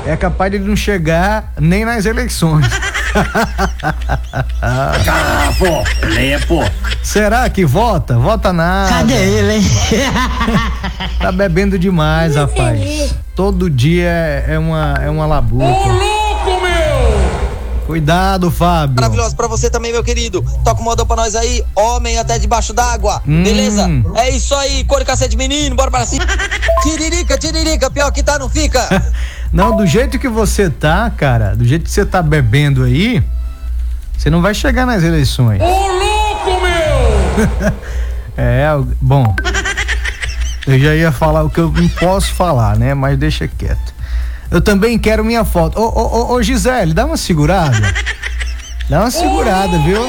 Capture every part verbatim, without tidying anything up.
é capaz de não chegar nem nas eleições. Ah, pô, ele é, pô. Será que vota? Vota nada. Cadê ele, hein? Tá bebendo demais, rapaz. Todo dia é, é uma, é uma labuta. Ô, louco, meu! Cuidado, Fábio. Maravilhoso pra você também, meu querido. Toca um modão pra nós aí, homem até debaixo d'água. Hum. Beleza? É isso aí, cor e cacete, menino, bora pra cima. Tiririca, tiririca, pior que tá, não fica. Não, do jeito que você tá, cara, do jeito que você tá bebendo aí, você não vai chegar nas eleições. Ô, louco, meu! É, bom, eu já ia falar o que eu não posso falar, né? Mas deixa quieto. Eu também quero minha foto. Ô, ô, ô, ô Gisele, dá uma segurada. Dá uma segurada, viu?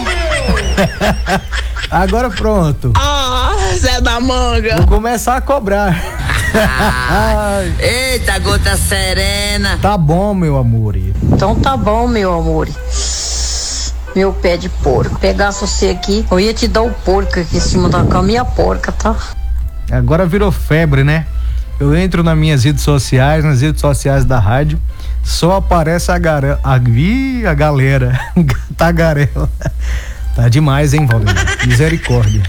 Agora pronto. Ah, Zé da Manga. Vou começar a cobrar. Ai. Eita, gota serena. Tá bom, meu amor. Então tá bom, meu amor. Meu pé de porco. Pegasse você aqui, eu ia te dar o porco aqui em cima da cama e a porca, tá? Agora virou febre, né? Eu entro nas minhas redes sociais, nas redes sociais da rádio, só aparece a, gara, a, ih, a galera, tagarela. Tá demais, hein, Valdir? Misericórdia.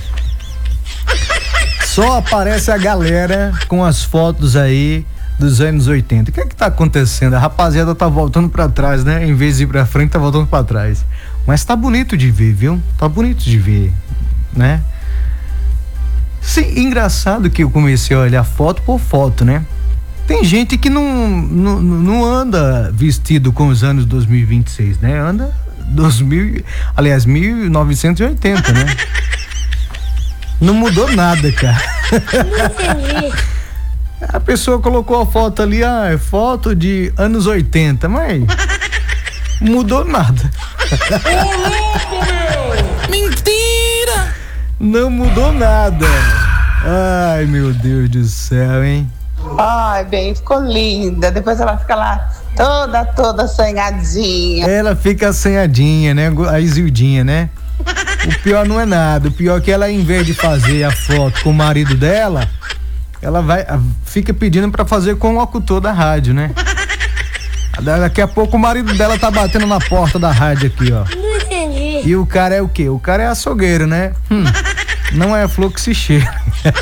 Só aparece a galera com as fotos aí dos anos oitenta. O que é que tá acontecendo? A rapaziada tá voltando pra trás, né? Em vez de ir pra frente, tá voltando pra trás. Mas tá bonito de ver, viu? Tá bonito de ver, né? Sim, engraçado que eu comecei a olhar foto por foto, né? Tem gente que não, não, não anda vestido com os anos dois mil e vinte e seis, né? Anda dois mil, aliás, mil novecentos e oitenta, né? Não mudou nada, cara. Não entendi. A pessoa colocou a foto ali, ah, é foto de anos oitenta, mas mudou nada. Ô, louco, meu! Mentira! Não mudou nada. Ai, meu Deus do céu, hein? Ai, bem, ficou linda. Depois ela fica lá toda, toda assanhadinha. Ela fica assanhadinha, né? A Isildinha, né? O pior não é nada. O pior é que ela, em vez de fazer a foto com o marido dela, ela vai, fica pedindo pra fazer com o locutor da rádio, né? Daqui a pouco o marido dela tá batendo na porta da rádio aqui, ó. Não entendi. E o cara é o quê? O cara é açougueiro, né? Hum, não é flor que se cheira.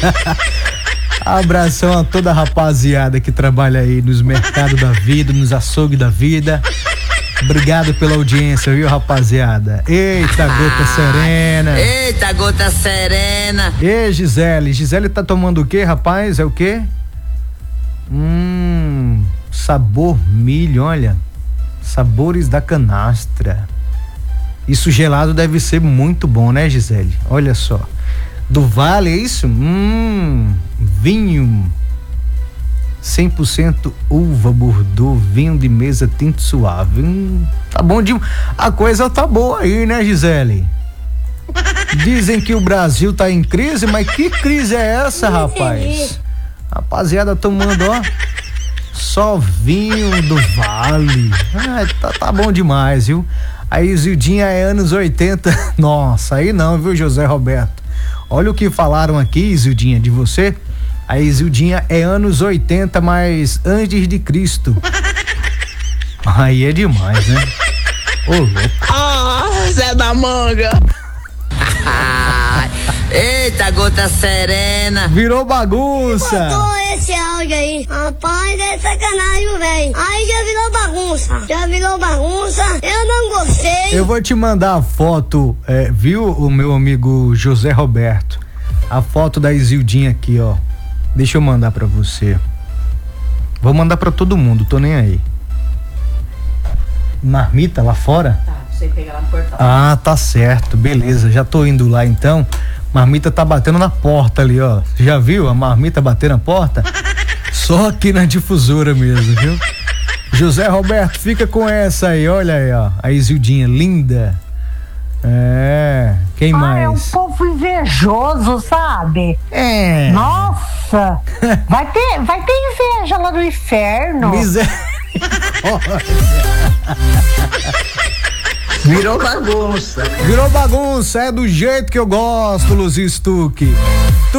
Abração a toda a rapaziada que trabalha aí nos mercados da vida, nos açougues da vida. Obrigado pela audiência, viu, rapaziada? Eita, gota serena. Eita, gota serena. Ei, Gisele. Gisele tá tomando o quê, rapaz? É o quê? Hum, sabor milho, olha. Sabores da canastra. Isso gelado deve ser muito bom, né, Gisele? Olha só. Do Vale, é isso? Hum, vinho cem por cento uva Bordeaux, vinho de mesa tinto suave. Hum, tá bom de... A coisa tá boa aí, né, Gisele? Dizem que o Brasil tá em crise, mas que crise é essa, rapaz? Rapaziada tomando, ó, só vinho do Vale. Ah, tá, tá bom demais, viu? A Isildinha é anos oitenta. Nossa, aí não, viu, José Roberto? Olha o que falaram aqui, Isildinha, de você. A Isildinha é anos oitenta, mas antes de Cristo. Aí é demais, né? Ô, louco. Ah, Zé da Manga. Eita, gota serena. Virou bagunça. Botou esse áudio aí. Rapaz, é sacanagem, velho. Aí já virou bagunça. Já virou bagunça. Eu não gostei. Eu vou te mandar a foto, é, viu, o meu amigo José Roberto? A foto da Isildinha aqui, ó. Deixa eu mandar pra você. Vou mandar pra todo mundo, tô nem aí. Marmita lá fora? Tá, você pega lá no portão. Ah, tá certo, beleza, já tô indo lá então. Marmita tá batendo na porta ali, ó. Já viu a marmita bater na porta? Só aqui na difusora mesmo, viu? José Roberto, fica com essa aí, olha aí, ó. A Isildinha, linda. É, quem ah, mais? É um povo invejoso, sabe? É. Nossa, vai ter, vai ter inveja lá no inferno. Misericórdia. Virou bagunça. Virou bagunça, é do jeito que eu gosto, Luzia Stuck.